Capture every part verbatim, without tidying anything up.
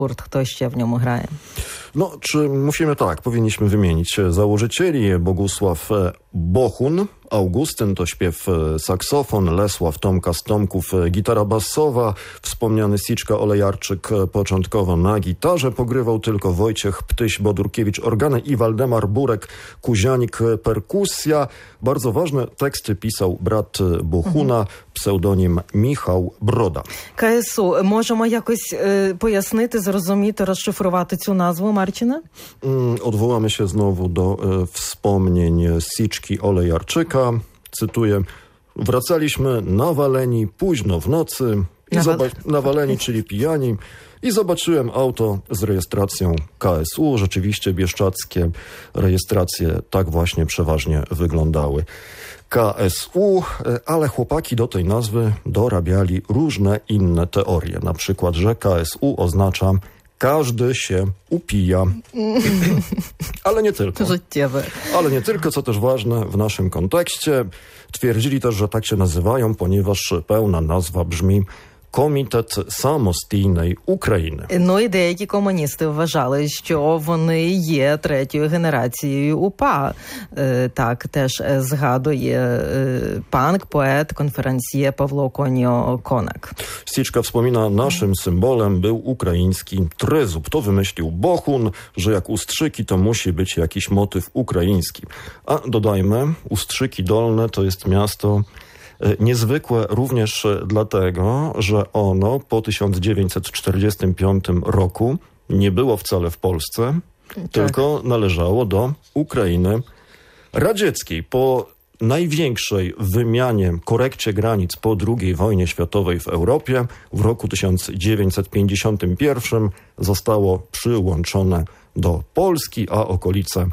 gurt, kto ще в ньому грає? No, czy musimy tak, powinniśmy wymienić założycieli: Bogusław Bohun, Augustyn to śpiew, saksofon, Lesław Tomkas Tomków gitara basowa, wspomniany Siczka Olejarczyk początkowo na gitarze pogrywał tylko, Wojciech Ptyś-Bodurkiewicz organy i Waldemar Burek Kuzianik perkusja. Bardzo ważne teksty pisał brat Bohuna, псевдонім Міхал Брода. КСУ. Можемо якось е, пояснити, зрозуміти, розшифрувати цю назву, Марчина? Odwołamy się znowu do e, wspomnień Siczki Olejarczyka. Cytuję: wracaliśmy nawaleni późno w nocy, i Nawal- zoba- nawaleni, czyli pijani, i zobaczyłem auto z rejestracją K S U. Rzeczywiście bieszczadzkie rejestracje tak właśnie przeważnie wyglądały. K S U, ale chłopaki do tej nazwy dorabiali różne inne teorie. Na przykład, że K S U oznacza każdy się upija. Ale nie tylko. Życiowe. Ale nie tylko, co też ważne w naszym kontekście. Twierdzili też, że tak się nazywają, ponieważ pełna nazwa brzmi Комітет самостійної України. Ну і деякі комуністи вважали, що вони є третьою генерацією УПА. Е, так, теж згадує е, панк, поет, konferencje Pawło Konio-Konak. Siczka wspomina, naszym symbolem był ukraiński tryzub. To wymyślił Bohun, że jak ustrzyki, to musi być jakiś motyw ukraiński. A dodajmy, Ustrzyki Dolne to jest miasto niezwykłe również dlatego, że ono po tysiąc dziewięćset czterdziestym piątym roku nie było wcale w Polsce, tak. tylko należało do Ukrainy radzieckiej. Po największej wymianie, korekcie granic po drugiej wojnie światowej w Europie w roku tysiąc dziewięćset pięćdziesiątym pierwszym zostało przyłączone do Polski, a okolice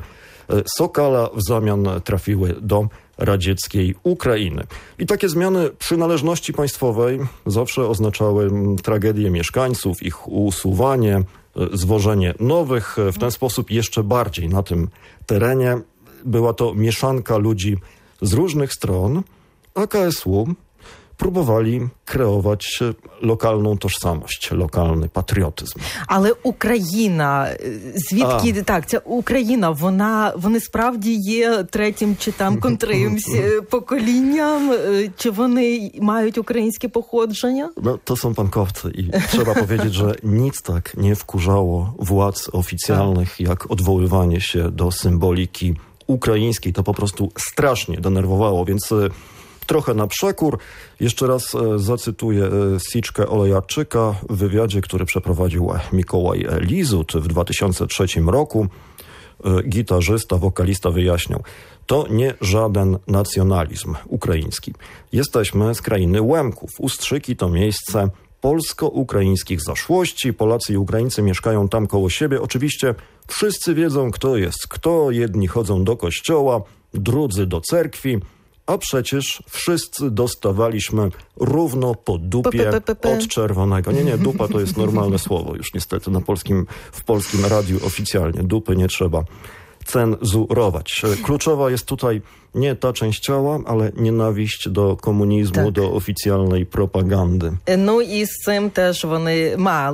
Sokala w zamian trafiły do radzieckiej Ukrainy. I takie zmiany przynależności państwowej zawsze oznaczały tragedię mieszkańców, ich usuwanie, zwożenie nowych. W ten sposób jeszcze bardziej na tym terenie była to mieszanka ludzi z różnych stron, a K S U próbowali kreować lokalną tożsamość, lokalny patriotyzm. Але Україна, звідки, А. так, ця Україна, вона, вони справді є третім чи там контриємсь поколінням, чи вони мають українське походження? No, to są pankowcy i trzeba powiedzieć, że nic tak nie wkurzało władz oficjalnych, jak odwoływanie się do symboliki ukraińskiej. To po prostu strasznie denerwowało, więc trochę na przekór. Jeszcze raz e, zacytuję e, Siczkę Olejarczyka w wywiadzie, który przeprowadził Mikołaj Lizut w dwa tysiące trzecim roku. E, gitarzysta, wokalista wyjaśniał: to nie żaden nacjonalizm ukraiński. Jesteśmy z krainy Łemków. Ustrzyki to miejsce polsko-ukraińskich zaszłości. Polacy i Ukraińcy mieszkają tam koło siebie. Oczywiście wszyscy wiedzą, kto jest kto. Jedni chodzą do kościoła, drudzy do cerkwi. A przecież wszyscy dostawaliśmy równo po dupie od czerwonego. Nie, nie, dupa to jest normalne słowo już niestety na polskim, w polskim radiu oficjalnie. Dupy nie trzeba cenzurować. Kluczowa jest tutaj nie ta część ciała, ale nienawiść do komunізму, так. до офіційної пропаганди. Ну і з цим теж вони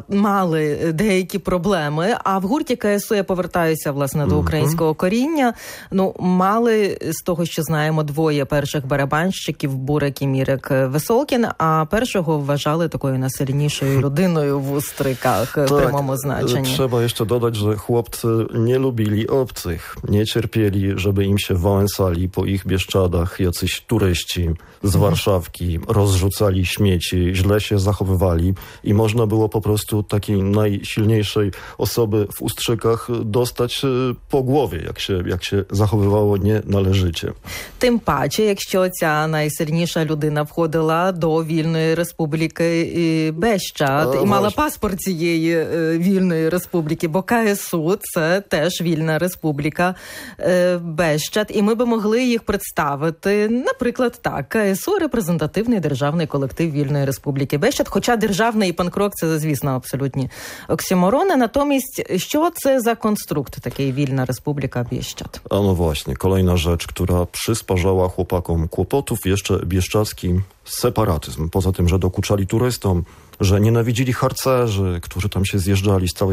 мали деякі проблеми. А в гурті К С У, я повертаюся, власне, до українського mm-hmm. коріння, ну, мали, з того, що знаємо, двоє перших барабанщиків, Бурек і Мірек Висолкін, а першого вважали такою найсильнішою людиною в Устриках w прямому значенні. Trzeba jeszcze dodać, że chłopcy nie lubili obcych, nie cierpieli, żeby im się wałęsali po ich Bieszczadach jacyś turyści z Warszawki, rozrzucali śmieci, źle się zachowywali i można było po prostu takiej najsilniejszej osoby w Ustrzykach dostać po głowie, jak się, jak się zachowywało nienależycie. Тим паче, якщо ця найсильніша людина входила до вільної республіки Бещад а, і мала паспорт цієї вільної республіки, бо К С У – це теж вільна республіка. Республіка е, Бещад, і ми би могли їх представити, наприклад, так, КСУ – репрезентативний державний колектив Вільної Республіки Бещад, хоча державний і панкрок – це, звісно, абсолютні оксиморони. Натомість, що це за konstrukt takiej Wilna Republika Bieszczad? A no właśnie, kolejna rzecz, która przysparzała chłopakom kłopotów, jeszcze bieszczadzki separatyzm. Poza tym, że dokuczali turystom, że nienawidzili harcerzy, którzy tam się zjeżdżali z całej